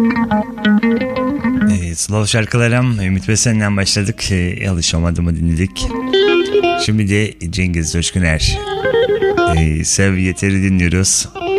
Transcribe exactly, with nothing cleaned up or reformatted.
Ee, Slow şarkılarım Ümit Besen'den başladık. Ee, Alışamadım'ı dinledik. Şimdi de Cengiz Coşkuner. Ee, Sev Yeter'i dinliyoruz.